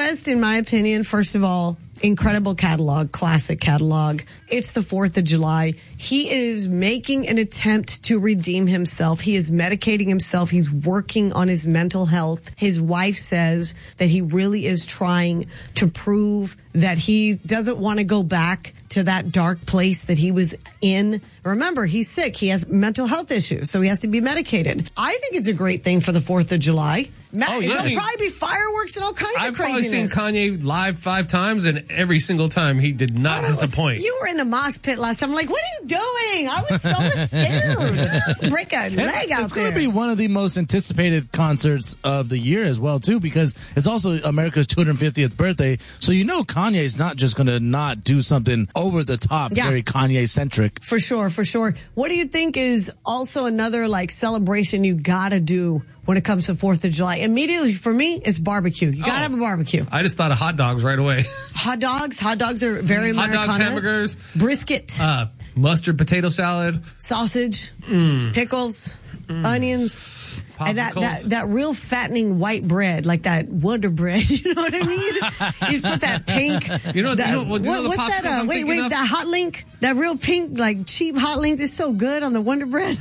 West, in my opinion, first of all, incredible catalog, classic catalog. It's the 4th of July. He is making an attempt to redeem himself. He is medicating himself. He's working on his mental health. His wife says that he really is trying to prove that he doesn't want to go back to that dark place that he was in. Remember, he's sick. He has mental health issues, so he has to be medicated. I think it's a great thing for the 4th of July. There'll probably be fireworks and all kinds of craziness. I've probably seen Kanye live 5 times, and every single time he did not disappoint. You were in the mosh pit last time. I'm like, what are you doing? I was so scared. Break a leg out It's going to be one of the most anticipated concerts of the year as well, too, because it's also America's 250th birthday. So you know Kanye's not just going to not do something over the top, very Kanye-centric. For sure, for sure. What do you think is also another like celebration you got to do when it comes to 4th of July? Immediately for me, it's barbecue. You got to have a barbecue. I just thought of hot dogs right away. Hot dogs are very Americana. Hot dogs, hamburgers. Brisket. Mustard, potato salad. Sausage. Pickles. Onions. Popsicles. And that real fattening white bread, like that Wonder Bread, you know what I mean? You put that pink. What's that? Wait, that Hot Link, that real pink, like cheap Hot Link is so good on the Wonder Bread.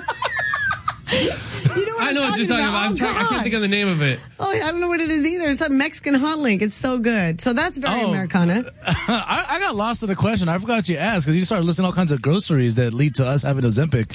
I know what you're talking about. I can't think of the name of it. Oh, I don't know what it is either. It's a Mexican Hot Link. It's so good. So that's very Americana. I got lost in the question. I forgot you asked because you started listing all kinds of groceries that lead to us having Ozempic.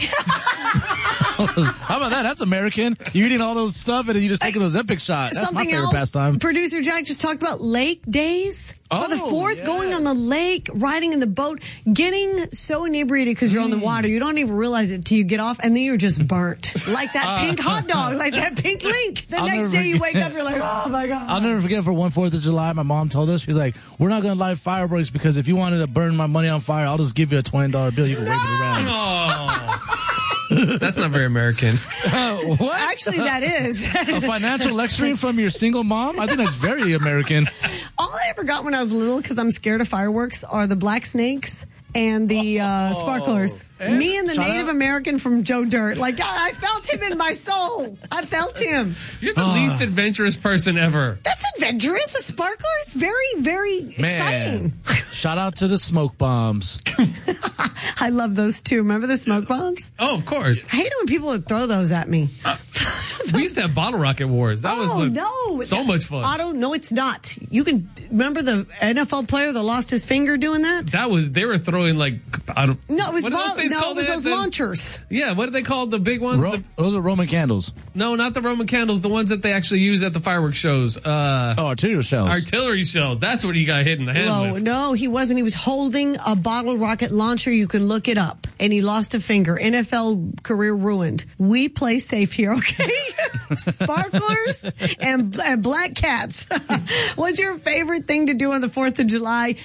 How about that? That's American. You're eating all those stuff and then you just taking an Ozempic shot. That's my favorite pastime. Producer Jack just talked about lake days. For the 4th, going on the lake, riding in the boat, getting so inebriated because you're on the water, you don't even realize it till you get off, and then you're just burnt. Like that pink hot dog, like that pink link. The next day you wake up, you're like, oh my God. I'll never forget for one 4th of July, my mom told us, she's like, we're not going to light fireworks because if you wanted to burn my money on fire, I'll just give you a $20 bill. You can wave it around. Oh. That's not very American. What? Actually, that is. A financial lecturing from your single mom? I think that's very American. All I ever got when I was little, because I'm scared of fireworks, are the black snakes and the sparklers. Me and the Native American from Joe Dirt. Like, I felt him in my soul. I felt him. You're the least adventurous person ever. That's adventurous. A sparkler is very, very exciting. Shout out to the smoke bombs. I love those too. Remember the smoke bombs? Oh, of course. I hate it when people would throw those at me. We used to have bottle rocket wars. That was so much fun. Otto, no, it's not. You can remember the NFL player that lost his finger doing that? They were throwing like, it was those launchers. Yeah, what do they call the big ones? Those are Roman candles. No, not the Roman candles. The ones that they actually use at the fireworks shows. Artillery shells. Artillery shells. That's what he got hit in the head with. No, he wasn't. He was holding a bottle rocket launcher. You can look it up. And he lost a finger. NFL career ruined. We play safe here, okay? Sparklers and black cats. What's your favorite thing to do on the 4th of July?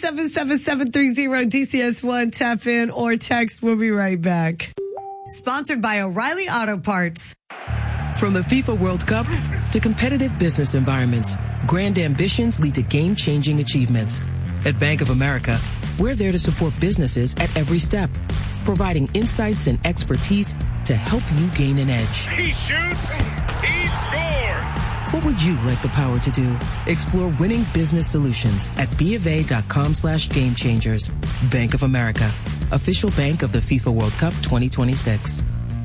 877-730-DCS1. Tap in or text. We'll be right back. Sponsored by O'Reilly Auto Parts. From the FIFA World Cup to competitive business environments, grand ambitions lead to game-changing achievements. At Bank of America, we're there to support businesses at every step, providing insights and expertise to help you gain an edge. He shoots, he scores! What would you like the power to do? Explore winning business solutions at BofA.com/gamechangers. Bank of America, official bank of the FIFA World Cup 2026.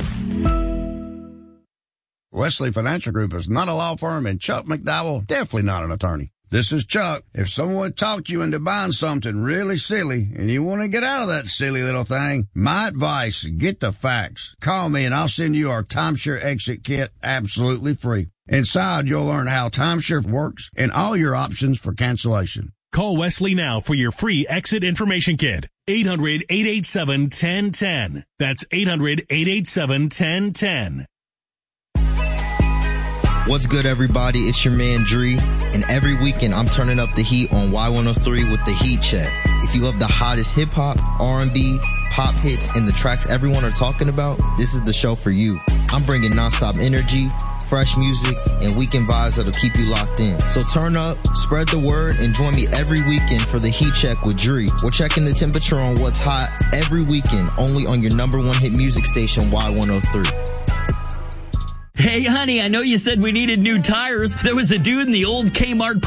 Wesley Financial Group is not a law firm, and Chuck McDowell, definitely not an attorney. This is Chuck. If someone talked you into buying something really silly and you want to get out of that silly little thing, my advice, get the facts. Call me and I'll send you our timeshare exit kit absolutely free. Inside, you'll learn how timeshare works and all your options for cancellation. Call Wesley now for your free exit information kit. 800-887-1010. That's 800-887-1010. What's good, everybody? It's your man, Dree. And every weekend, I'm turning up the heat on Y103 with the Heat Check. If you love the hottest hip-hop, R&B, pop hits, and the tracks everyone are talking about, this is the show for you. I'm bringing nonstop energy, fresh music, and weekend vibes that'll keep you locked in. So turn up, spread the word, and join me every weekend for the Heat Check with Dree. We're checking the temperature on what's hot every weekend, only on your number one hit music station, Y103. Hey, honey, I know you said we needed new tires. There was a dude in the old Kmart